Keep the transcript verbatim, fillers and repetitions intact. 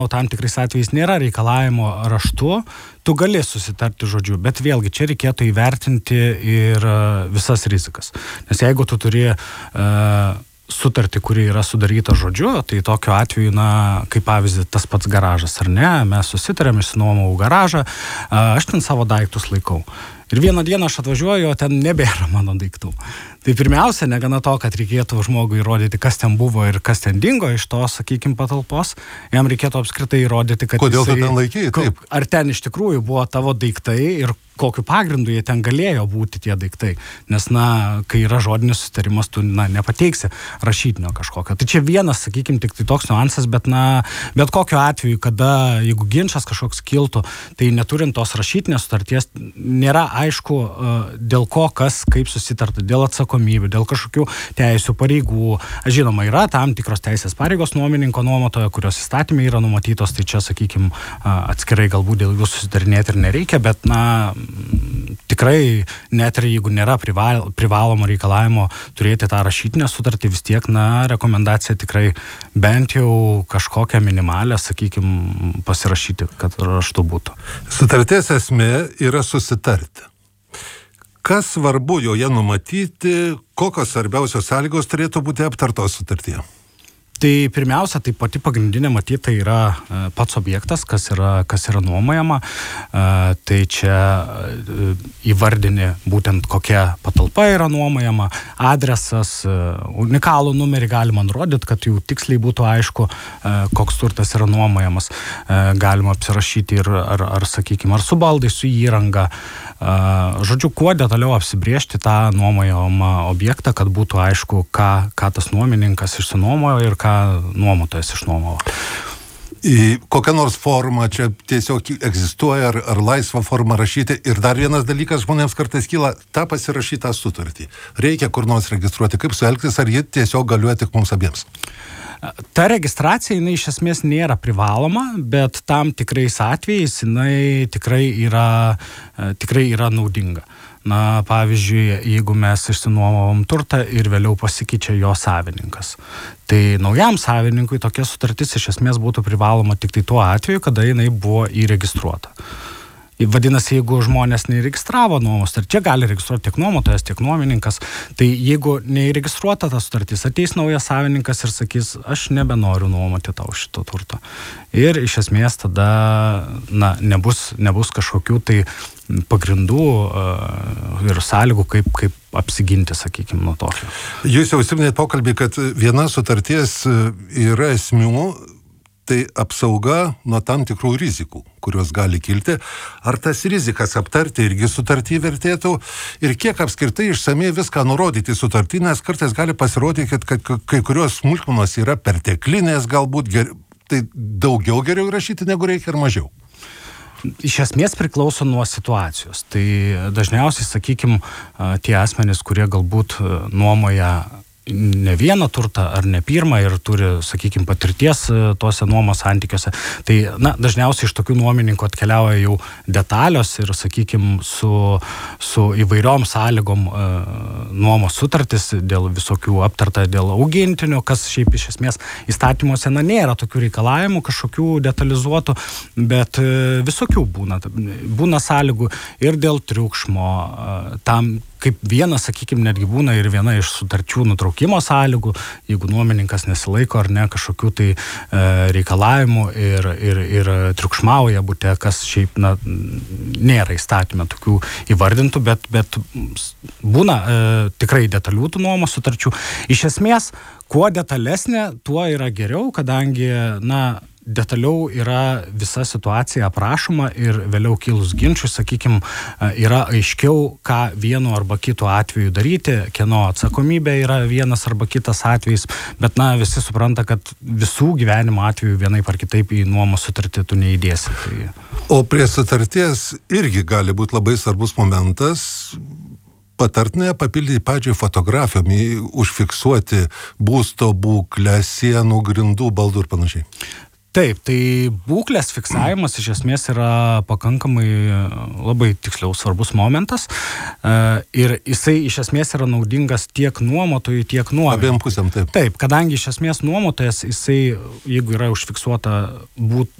o tam tikrais atvejais nėra reikalavimo raštu, tu gali susitarti žodžiu, bet vėlgi čia reikėtų įvertinti ir visas rizikas. Nes jeigu tu turi uh, sutartį, kuri yra sudaryta žodžiu, tai tokiu atveju, na, kaip pavyzdį, tas pats garažas, ar ne, mes susitarėm, išsinuomau garažą, aš ten savo daiktus laikau. Ir vieną dieną aš atvažiuoju, o ten nebėra mano daiktų. Tai pirmiausia, negana to, kad reikėtų žmogui įrodyti, kas ten buvo ir kas ten dingo iš to, sakykime, patalpos, jam reikėtų apskritai įrodyti, kad kodėl jisai, tu ten laikėjai, taip? Ar ten iš tikrųjų buvo tavo daiktai ir kokiu pagrindu jie ten galėjo būti tie daiktai. Nes, na, kai yra žodinis susitarimas, tu, na, nepateiksi rašytinio kažkokio. Tai čia vienas, sakykime, tik tai toks niuansas, bet, na, bet kokiu atveju, kada, jeigu ginčas kažkoks kiltų, tai neturint tos rašytinės sutarties, nėra aišku, dėl ko, kas, kaip susitarta, dėl atsakomybių, dėl kažkokių teisių, pareigų. Žinoma, yra tam tikros teisės pareigos nuomininko nuomotojo, kurios įstatymai yra numatytos, tai čia, sakykime, atskirai galbūt dėl jų susitarinėti ir nereikia, bet, na, tikrai, net ir jeigu nėra prival, privalomo reikalavimo turėti tą rašytinę sutartį, vis tiek, na, rekomendacija tikrai bent jau kažkokią minimalę, sakykime, pasirašyti, kad raštu būtų. Sutarties esmė yra susitarti. Kas svarbu joje numatyti, kokios svarbiausios sąlygos turėtų būti aptartos sutartyje? Tai pirmiausia, tai pati pagrindinė matyta yra pats objektas, kas yra, kas yra nuomojama. Tai čia įvardini būtent kokia patalpa yra nuomojama, adresas, unikalų numerį galima nurodyti, kad jau tiksliai būtų aišku, koks turtas yra nuomojamas. Galima apsirašyti ir, ar, ar sakykime, ar su baldai, su įranga. Žodžiu, kuo detaliau apsibriežti tą nuomojamą objektą, kad būtų aišku, ką, ką tas nuomininkas išsinuomojo ir ką nuomotojas išnuomavo. Į kokią nors formą čia tiesiog egzistuoja, ar, ar laisvą formą rašyti. Ir dar vienas dalykas žmonėms kartais kyla, tą pasirašytą sutartį. Reikia kur nors registruoti, kaip suelgtis, ar ji tiesiog galioja tik mums abiems? Ta registracija, jinai iš esmės nėra privaloma, bet tam tikrais atvejais jinai tikrai yra, tikrai yra naudinga. Na, pavyzdžiui, jeigu mes išsinuomavom turtą ir vėliau pasikeičia jo savininkas. Tai naujam savininkui tokia sutartis iš esmės būtų privaloma tik tai tuo atveju, kada jinai buvo įregistruota. Vadinasi, jeigu žmonės neįregistravo nuomos, tai čia gali registruoti tiek nuomotojas, tiek nuomininkas, tai jeigu neįregistruota ta sutartis, ateis naujas savininkas ir sakys, aš nebenoriu nuomoti tau šito turto. Ir iš esmės tada, na, nebus, nebus kažkokių tai pagrindų uh, ir sąlygų, kaip, kaip apsiginti, sakykime, nuo tokio. Jūs jau užsiminėt pokalbį, kad viena sutarties yra esmių, tai apsauga nuo tam tikrų rizikų, kurios gali kilti. Ar tas rizikas aptarti irgi sutartį vertėtų? Ir kiek apskritai išsamei viską nurodyti sutartį, nes kartais gali pasirodyti, kad, kad kai kurios smulkmenos yra perteklinės, galbūt ger... tai daugiau geriau rašyti negu reikia ar mažiau? Iš esmės priklauso nuo situacijos. Tai dažniausiai, sakykime, tie asmenys, kurie galbūt nuomoja ne vieną turtą ar ne pirmą ir turi, sakykime, patirties tuose nuomos santykiuose, tai, na, dažniausiai iš tokių nuomininkų atkeliauja jau detalios ir, sakykime, su, su įvairiom sąlygom e, nuomos sutartis dėl visokių aptarta dėl augintinių, kas šiaip iš esmės įstatymuose, na, nėra tokių reikalavimų kažkokių detalizuotų, bet e, visokių būna. Būna sąlygų ir dėl triukšmo, e, tam kaip vienas, sakykime, netgi būna ir viena iš sutarčių nutraukimo sąlygų, jeigu nuomininkas nesilaiko ar ne kažkokių tai e, reikalavimų ir, ir, ir triukšmauja bute, kas šiaip, na, nėra įstatymė tokių įvardintų, bet, bet būna e, tikrai detalių tų nuomos sutarčių. Iš esmės, kuo detalesnė, tuo yra geriau, kadangi, na, detaliau yra visa situacija aprašoma ir vėliau kilus ginčiui, sakykime, yra aiškiau, ką vienu arba kitu atveju daryti, kieno atsakomybė yra vienas arba kitas atvejis, bet, na, visi supranta, kad visų gyvenimo atveju vienaip ar kitaip į nuomos sutartį tu neįdėsi. Tai... O prie sutarties irgi gali būti labai svarbus momentas, patartinai papildyti pačiai fotografijomis, užfiksuoti būsto būklę, sienų, grindų, baldų ir panašiai. Taip, tai būklės fiksavimas iš esmės yra pakankamai labai tiksliau svarbus momentas ir jisai iš esmės yra naudingas tiek nuomotojui, tiek nuomininkui. Abiem pusėm, taip. Taip, kadangi iš esmės nuomotojas, jisai, jeigu yra užfiksuota būt,